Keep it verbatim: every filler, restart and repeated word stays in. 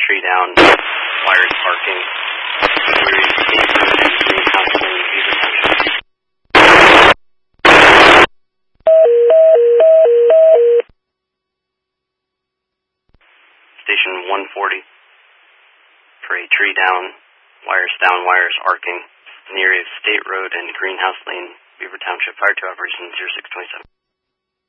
tree down, wires parking, near State Road and Greenhouse Lane, Beaver Township. Station one forty for a tree down, wires down, wires arcing, near State Road and Greenhouse Lane, Beaver Township. Fire to operation zero six two seven.